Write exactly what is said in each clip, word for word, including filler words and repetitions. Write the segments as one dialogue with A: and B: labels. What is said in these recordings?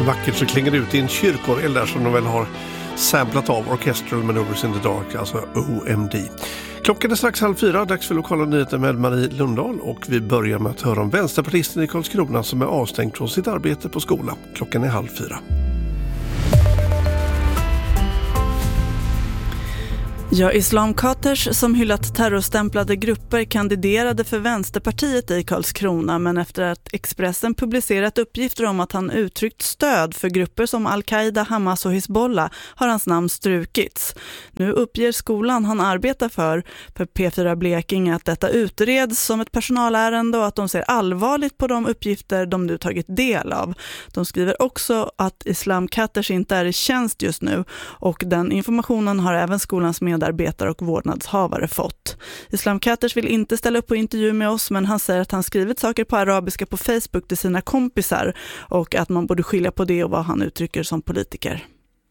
A: vackert så klingar det ut i en kyrkorgel där som de väl har samplat av Orchestral Maneuvers in the Dark, alltså O M D. Klockan är strax halv fyra, dags för lokala nyheter med Marie Lundahl, och vi börjar med att höra om vänsterpartisten i Karlskrona som är avstängd från sitt arbete på skola. Klockan är halv fyra.
B: Ja, islamkaters som hyllat terrorstämplade grupper kandiderade för Vänsterpartiet i Karlskrona, men efter att Expressen publicerat uppgifter om att han uttryckt stöd för grupper som Al-Qaida, Hamas och Hizbollah har hans namn strukits. Nu uppger skolan han arbetar för, för P fyra Blekinge, att detta utreds som ett personalärende och att de ser allvarligt på de uppgifter de nu tagit del av. De skriver också att islamkaters inte är i tjänst just nu, och den informationen har även skolans medarbetare och vårdnadshavare fått. Islam Katers vill inte ställa upp på intervju med oss, men han säger att han skrivit saker på arabiska på Facebook till sina kompisar och att man borde skilja på det och vad han uttrycker som politiker.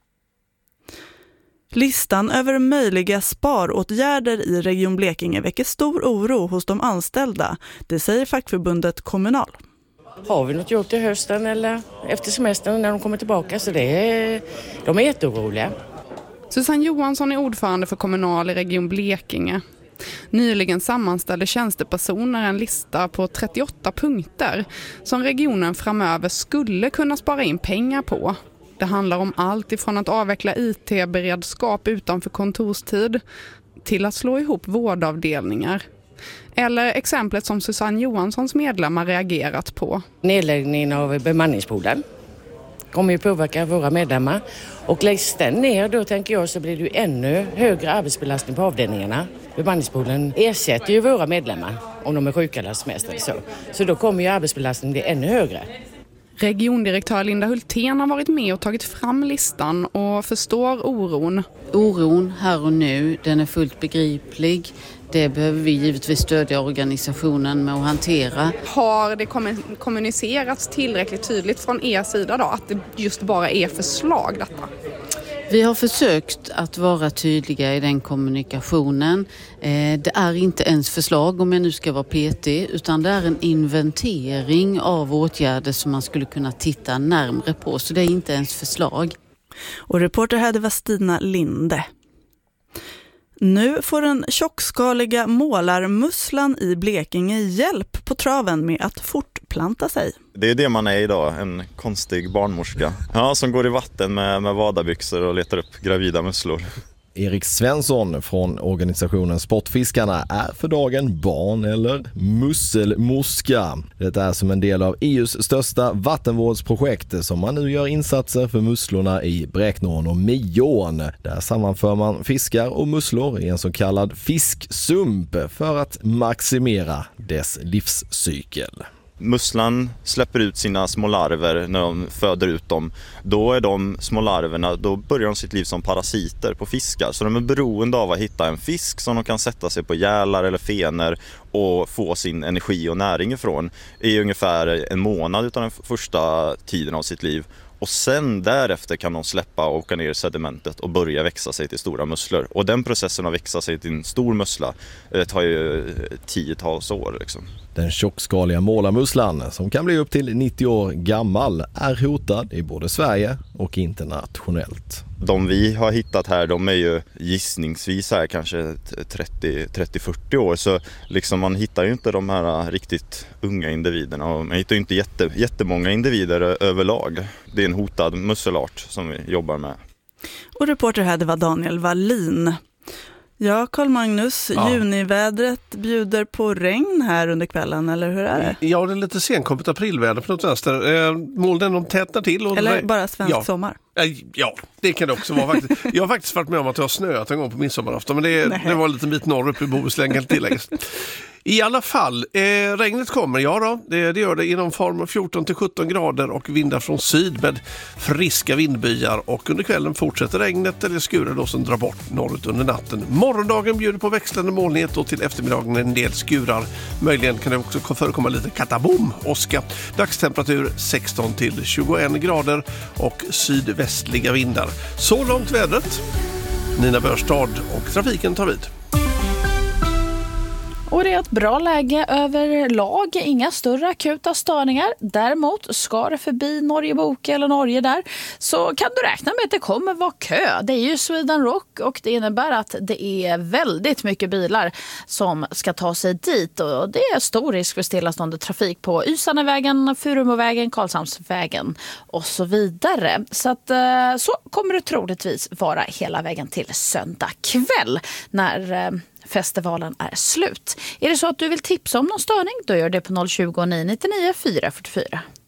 B: Listan över möjliga sparåtgärder i Region Blekinge väcker stor oro hos de anställda. Det säger fackförbundet Kommunal.
C: Har vi något gjort till hösten eller efter semestern när de kommer tillbaka, så det är, de är jätteoroliga.
D: Susanne Johansson är ordförande för Kommunal i Region Blekinge. Nyligen sammanställde tjänstepersoner en lista på trettioåtta punkter som regionen framöver skulle kunna spara in pengar på. Det handlar om allt ifrån att avveckla I T-beredskap utanför kontorstid till att slå ihop vårdavdelningar. Eller exemplet som Susanne Johanssons medlemmar reagerat på.
C: Nedläggningen av bemanningspoolen kommer ju påverka våra medlemmar. Och läggs den ner då, tänker jag, så blir det ju ännu högre arbetsbelastning på avdelningarna. Bemanningspoolen ersätter ju våra medlemmar om de är sjuka eller semester eller så. Så då kommer ju arbetsbelastningen bli ännu högre.
D: Regiondirektör Linda Hultén har varit med och tagit fram listan och förstår oron.
E: Oron här och nu, den är fullt begriplig. Det behöver vi givetvis stödja organisationen med att hantera.
D: Har det kommunicerats tillräckligt tydligt från er sida då att det just bara är förslag detta?
E: Vi har försökt att vara tydliga i den kommunikationen. Det är inte ens förslag, om jag nu ska vara petig, utan det är en inventering av åtgärder som man skulle kunna titta närmare på. Så det är inte ens förslag.
B: Och reporter här, det var Stina Linde. Nu får den tjockskaliga målarmusslan i Blekinge hjälp på traven med att fortplanta sig.
F: Det är det man är idag, en konstig barnmorska. Ja, som går i vatten med, med vadarbyxor och letar upp gravida musslor.
G: Erik Svensson från organisationen Sportfiskarna är för dagen barn- eller musselmorska. Det är som en del av E U:s största vattenvårdsprojekt som man nu gör insatser för musslorna i Bräknån och Miån. Där sammanför man fiskar och musslor i en så kallad fisksump för att maximera dess livscykel.
F: Musslan släpper ut sina små larver när de föder ut dem. Då är de små larverna, då börjar de sitt liv som parasiter på fiskar. Så de är beroende av att hitta en fisk som de kan sätta sig på gälar eller fener och få sin energi och näring ifrån i ungefär en månad utav den första tiden av sitt liv. Och sen därefter kan de släppa och åka ner i sedimentet och börja växa sig till stora musslor. Och den processen att växa sig till en stor mussla tar ju tiotals år liksom.
G: Den tjockskaliga målarmusslan, som kan bli upp till nittio år gammal, är hotad i både Sverige och internationellt.
F: De vi har hittat här, de är ju gissningsvis här kanske trettio till fyrtio år. Så liksom man hittar ju inte de här riktigt unga individerna. Och man hittar ju inte jätte, jättemånga individer överlag. Det är en hotad musselart som vi jobbar med.
B: Och reporter här, det var Daniel Wallin. Ja, Carl Magnus, ja. Junivädret bjuder på regn här under kvällen, eller hur är det?
A: Ja, det är lite senkommit aprilväder på något vänster. Eh, molnen de tätnar till. Och
B: eller
A: det...
B: bara svensk
A: ja.
B: sommar.
A: Ja, det kan det också vara faktiskt. Jag har faktiskt varit med om att jag har snöat en gång på midsommarafton, men det, det var en liten bit norr upp i Bohuslän kan tilläggas. I alla fall, eh, regnet kommer, ja då, det, det gör det inom form av fjorton till sjutton grader och vindar från syd med friska vindbyar, och under kvällen fortsätter regnet eller skurar då som drar bort norrut under natten. Morgondagen bjuder på växlande molnighet och till eftermiddagen en del skurar. Möjligen kan det också förekomma lite katabom, åska. Dagstemperatur sexton till tjugoen grader och sydvästliga vindar. Så långt vädret. Nina Börstad och trafiken tar vid.
H: Och det är ett bra läge överlag, inga större akuta störningar. Däremot ska det förbi Norge-Boke eller Norge där så kan du räkna med att det kommer vara kö. Det är ju Sweden Rock och det innebär att det är väldigt mycket bilar som ska ta sig dit. Och det är stor risk för stillastående trafik på Ysanevägen, Furumovägen, Karlshamnsvägen och så vidare. Så att så kommer det troligtvis vara hela vägen till söndag kväll när festivalen är slut. Är det så att du vill tipsa om någon störning, då gör det på noll tjugo, nio nio nio, fyra fyra fyra.